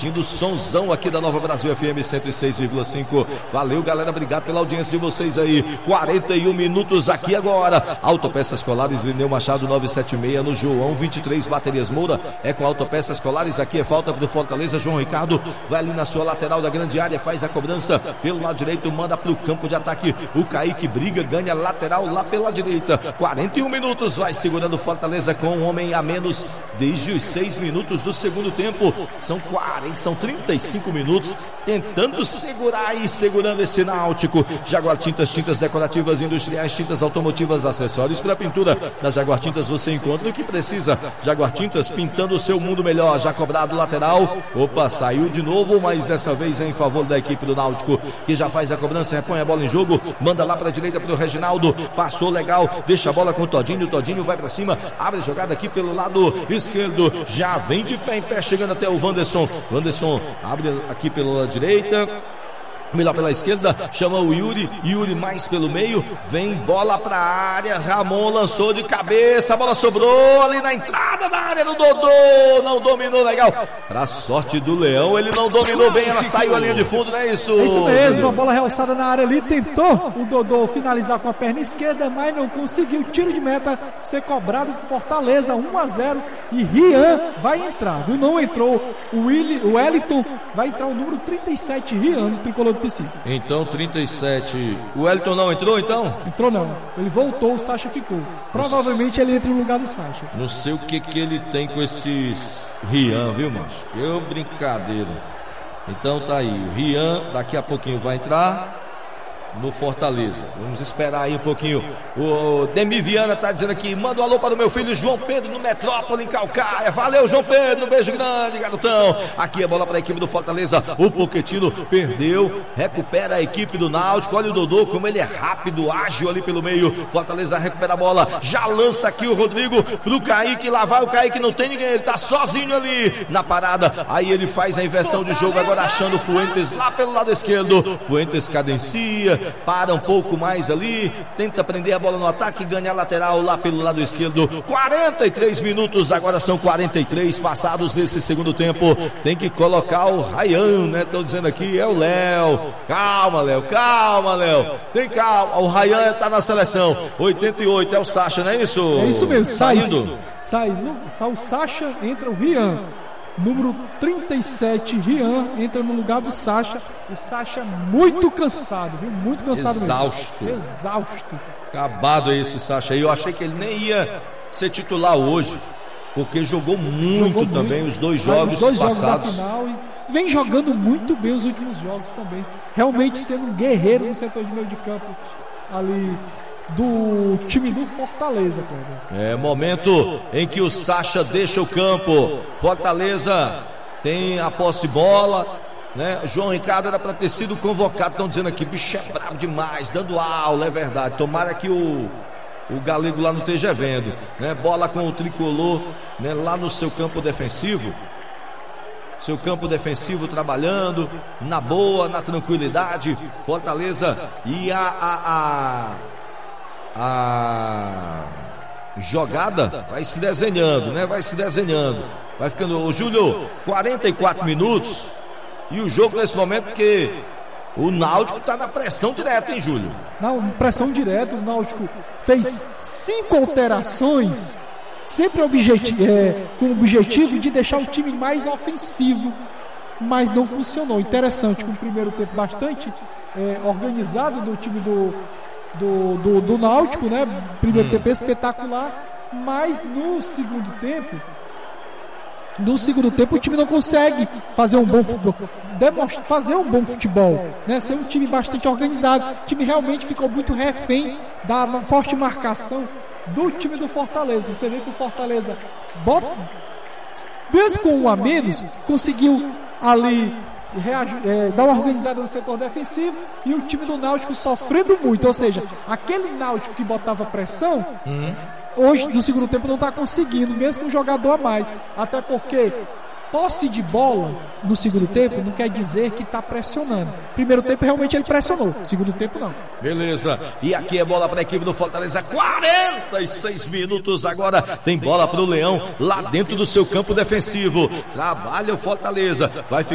curtindo o sonzão aqui da Nova Brasil FM 106,5. Valeu, galera, obrigado pela audiência de vocês aí. 41 minutos aqui agora. Autopeças Colares, Lineu Machado 976, no João 23, Baterias Moura. É com Autopeças Colares, aqui é falta pro Fortaleza. João Ricardo vai ali na sua lateral da grande área, faz a cobrança pelo lado direito, manda pro campo de ataque. O Kaique briga, ganha lateral lá pela direita. 41 minutos, vai segurando Fortaleza com um homem a menos desde os 6 minutos do segundo tempo. São 35 minutos tentando segurar e segurando esse Náutico. Jaguar Tintas, tintas decorativas, industriais, tintas automotivas, acessórios para pintura. Na Jaguar Tintas você encontra o que precisa. Jaguar Tintas, pintando o seu mundo melhor. Já cobrado lateral. Opa, saiu de novo, mas dessa vez é em favor da equipe do Náutico, que já faz a cobrança, repõe a bola em jogo, manda lá para a direita para o Reginaldo, passou legal, deixa a bola com o Todinho vai para cima, abre a jogada aqui pelo lado esquerdo, já vem de pé em pé, chegando até o Wanderson abre aqui pela lado direita, melhor pela esquerda, chama o Yuri mais pelo meio, vem bola pra área, Ramon lançou de cabeça, a bola sobrou ali na entrada da área do Dodô, não dominou legal, pra sorte do Leão, ele não dominou bem, ela saiu a linha de fundo, não é isso? É isso mesmo, a bola realçada na área ali, tentou o Dodô finalizar com a perna esquerda, mas não conseguiu, tiro de meta, ser cobrado por Fortaleza, 1-0, e Rian vai entrar, viu? Não entrou o Wellington, vai entrar o número 37, Rian, no tricolor do PC. Então 37, o Wellington não entrou então? Entrou não, ele voltou, o Sacha ficou, provavelmente ele entra no lugar do Sacha. Não sei o que ele tem com esses Rian, viu, macho? Que brincadeira. Então tá aí, o Rian daqui a pouquinho vai entrar no Fortaleza. Vamos esperar aí um pouquinho. O Demi Viana tá dizendo aqui, manda um alô para o meu filho João Pedro no Metrópole, em Calcaia. Valeu, João Pedro, um beijo grande, garotão. Aqui a bola para a equipe do Fortaleza. O Pochettino perdeu, recupera a equipe do Náutico. Olha o Dodô, como ele é rápido, ágil ali pelo meio. Fortaleza recupera a bola, já lança aqui o Rodrigo pro Kaique, lá vai o Kaique, não tem ninguém, ele tá sozinho ali na parada. Aí ele faz a inversão de jogo, agora achando o Fuentes lá pelo lado esquerdo. Fuentes cadencia, para um pouco mais ali, tenta prender a bola no ataque, ganha a lateral lá pelo lado esquerdo. 43 minutos, agora são 43 passados nesse segundo tempo. Tem que colocar o Rayan, né? Estão dizendo aqui, é o Léo. Calma, Léo. Tem calma, o Rayan tá na seleção. 88 é o Sacha, não é isso? É isso mesmo, sai o Sacha, entra o Rian. Número 37, Rian, entra no lugar do Sacha. O Sacha muito cansado, viu? Muito cansado mesmo. Exausto. Acabado aí esse Sacha aí. Eu achei que ele nem ia ser titular hoje, porque jogou muito também os dois jogos passados. Jogos da final, e vem jogando muito bem os últimos jogos também. Realmente sendo um guerreiro no setor de meio de campo ali do time do Fortaleza, cara. É momento em que o Sacha deixa o campo. Fortaleza tem a posse de bola, né? João Ricardo era para ter sido convocado. Estão dizendo aqui, bicho é bravo demais, dando aula, é verdade. Tomara que o Galego lá não esteja vendo, né? Bola com o tricolor, né? Lá no seu campo defensivo. Seu campo defensivo trabalhando na boa, na tranquilidade. Fortaleza e a jogada vai se desenhando, né? Vai ficando, o Júlio, 44 minutos e o jogo nesse momento, porque o Náutico tá na pressão direta, hein, Júlio? Não, pressão direta, o Náutico fez 5 alterações, sempre com o objetivo de deixar o time mais ofensivo, mas não funcionou. Interessante, com o primeiro tempo bastante organizado do time do Náutico, né? Primeiro tempo espetacular, mas no segundo tempo o time não consegue fazer um bom futebol, né? Ser um time bastante organizado. O time realmente ficou muito refém da forte marcação do time do Fortaleza. Você vê que o Fortaleza, mesmo com um a menos, conseguiu ali dar uma organizada no setor defensivo, e o time do Náutico sofrendo muito. Ou seja, aquele Náutico que botava pressão, hoje no segundo tempo não está conseguindo, mesmo com um jogador a mais. Até porque posse de bola no segundo tempo não quer dizer que está pressionando. Primeiro tempo realmente ele pressionou, segundo tempo não. Beleza, e aqui é bola para a equipe do Fortaleza. 46 minutos agora, tem bola para o Leão lá dentro do seu campo defensivo. Trabalha o Fortaleza, vai